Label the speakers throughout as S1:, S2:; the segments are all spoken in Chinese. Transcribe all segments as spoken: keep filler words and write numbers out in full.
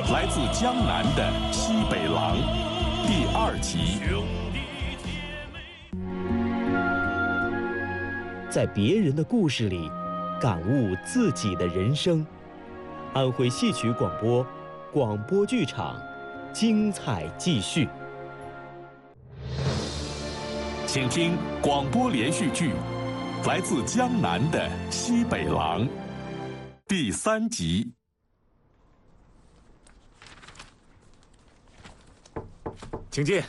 S1: 来自江南的西北狼第二集。
S2: 在别人的故事里，感悟自己的人生。安徽戏曲广播，广播剧场，精彩继续。
S1: 请听广播连续剧《来自江南的西北狼》第三集。
S3: 请进。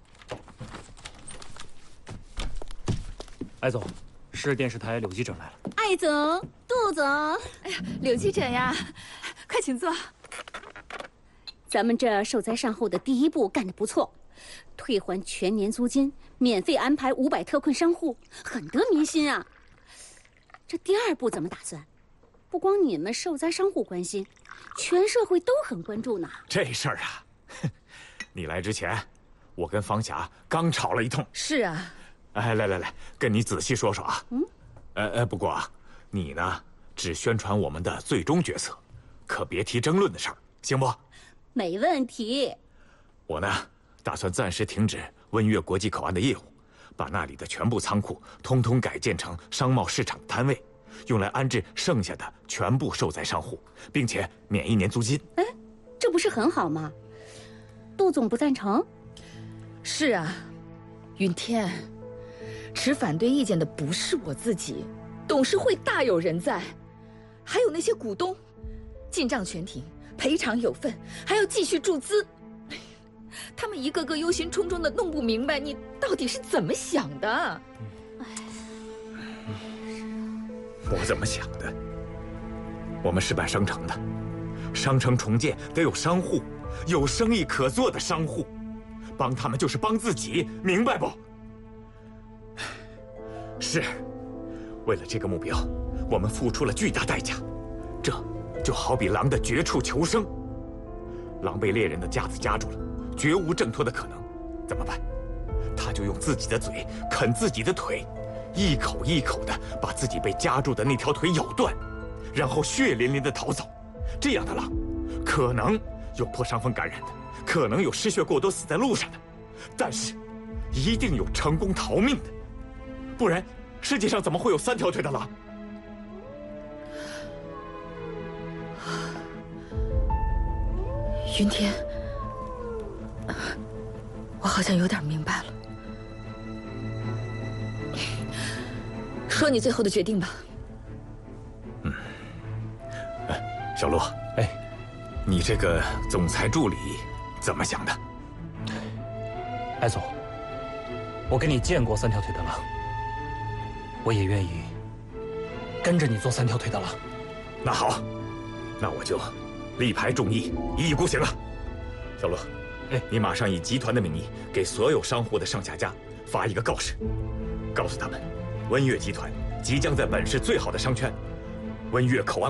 S4: 艾总，市电视台柳记者来了。
S5: 艾总，杜总，
S6: 哎呀，柳记者呀，快请坐。
S5: 咱们这受灾善后的第一步干得不错，退还全年租金，免费安排五百特困商户，很得民心啊。这第二步怎么打算？不光你们受灾商户关心，全社会都很关注呢。
S3: 这事儿啊，你来之前，我跟方霞刚吵了一通。
S6: 是啊。
S3: 哎，来来来，跟你仔细说说啊。
S5: 嗯。
S3: 呃呃，不过啊，你呢，只宣传我们的最终决策，可别提争论的事儿，行不？
S5: 没问题。
S3: 我呢，打算暂时停止温悦国际口岸的业务，把那里的全部仓库通通改建成商贸市场摊位，用来安置剩下的全部受灾商户，并且免一年租金。
S5: 哎，这不是很好吗？杜总不赞成？
S6: 是啊，云天，持反对意见的不是我自己，董事会大有人在，还有那些股东，进账全停，赔偿有份，还要继续注资。他们一个个忧心忡忡的，弄不明白你到底是怎么想的。
S3: 我怎么想的？我们是办商城的，商城重建得有商户，有生意可做的商户，帮他们就是帮自己，明白不？是，为了这个目标，我们付出了巨大代价。这就好比狼的绝处求生，狼被猎人的夹子夹住了，绝无挣脱的可能，怎么办？他就用自己的嘴啃自己的腿，一口一口的把自己被夹住的那条腿咬断，然后血淋淋的逃走。这样的狼，可能有破伤风感染的，可能有失血过多死在路上的，但是一定有成功逃命的。不然，世界上怎么会有三条腿的狼？
S6: 云天，我好像有点明白了。说你最后的决定吧。
S3: 嗯，哎，小陆，哎，你这个总裁助理怎么想的？
S4: 艾总，我跟你见过三条腿的狼。我也愿意跟着你做三条腿的狼。
S3: 那好，那我就力排众议，一意孤行了。小陆，哎，你马上以集团的名义给所有商户的上下家发一个告示，告诉他们，温悦集团即将在本市最好的商圈温悦口岸